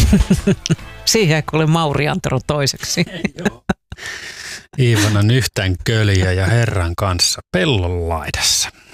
Siihen ei kuule Mauri Antero toiseksi. Iivanan yhtään köljä ja Herran kanssa pellon laidassa.